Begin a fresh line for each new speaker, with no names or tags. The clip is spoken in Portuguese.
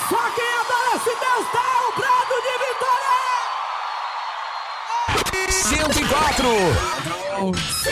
Só quem adora esse Deus dá o brado de vitória!
104.